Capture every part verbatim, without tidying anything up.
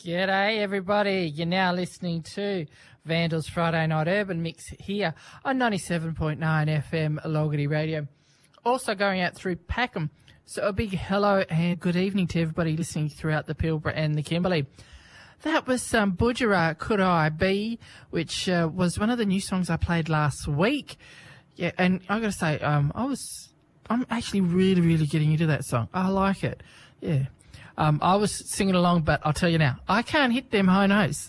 G'day, everybody. You're now listening to Vandals Friday Night Urban Mix here on ninety-seven point nine F M Logarty Radio. Also going out through Packham. So a big hello and good evening to everybody listening throughout the Pilbara and the Kimberley. That was um, Budjerah Could I Be, which uh, was one of the new songs I played last week. Yeah, and I got to say, um, I was, I'm actually really, really getting into that song. I like it. Yeah. Um, I was singing along, but I'll tell you now, I can't hit them high notes.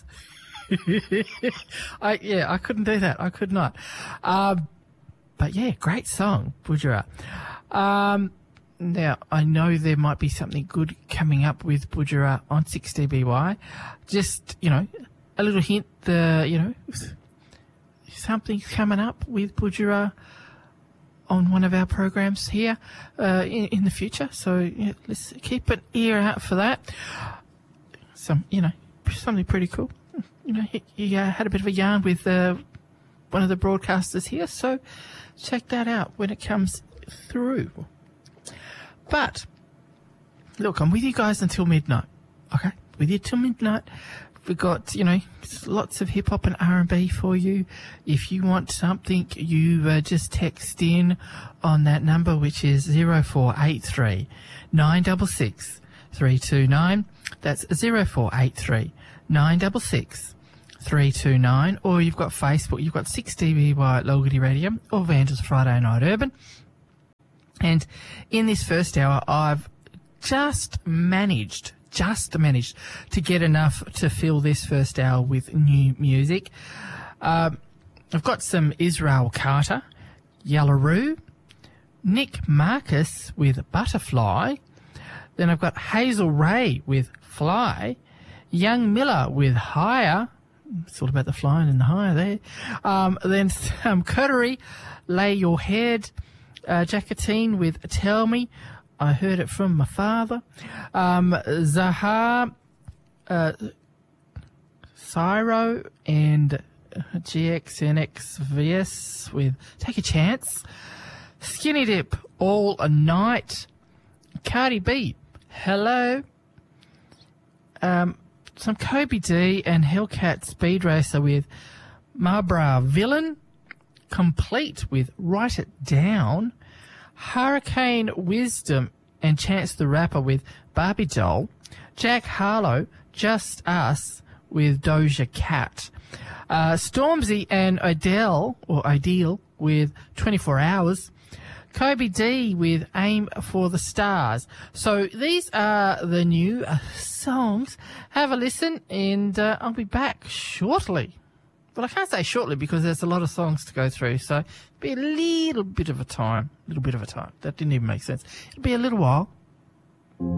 I, yeah, I couldn't do that. I could not. Um, but yeah, great song, Budjerah. Um, now, I know there might be something good coming up with Budjerah on six D B Y. Just, you know, a little hint, the, you know, something's coming up with Budjerah on one of our programs here uh, in, in the future. So yeah, let's keep an ear out for that. Some, you know, something pretty cool. You know, he, he uh, had a bit of a yarn with uh, one of the broadcasters here, so check that out when it comes through. But look, I'm with you guys until midnight. Okay, with you till midnight. We've got, you know, lots of hip-hop and R and B for you. If you want something, you uh, just text in on that number, which is zero four eight three, nine six six, three two nine. That's zero four eight three, nine six six, three two nine. Or you've got Facebook. You've got six D B Y at Logarty Radio or Vandals Friday Night Urban. And in this first hour, I've just managed... just managed to get enough to fill this first hour with new music. Um, I've got some Israel Carter, Yallaroo, Nick Marcus with Butterfly. Then I've got Hazel Ray with Fly, Young Miller with Higher. It's all about the flying and the higher there. Um, then um, Coterie, Lay Your Head, uh, Jacquetine with Tell Me. I heard it from my father. Um, Zahar, uh, Cyro, and G X N X V S with Take a Chance. Skinny Dip, All Night. Cardi B, Hello. Um, some Kobe D and Hellcat Speed Racer with Marbra Villain. Complete with Write It Down. Hurricane Wisdom and Chance the Rapper with Barbie Doll. Jack Harlow, Just Us with Doja Cat. Uh, Stormzy and Adele, or Ideal, with twenty-four hours. Kobe D with Aim for the Stars. So these are the new uh, songs. Have a listen, and uh, I'll be back shortly. But I can't say shortly because there's a lot of songs to go through, so it'll be a little bit of a time. A little bit of a time. That didn't even make sense. It'll be a little while.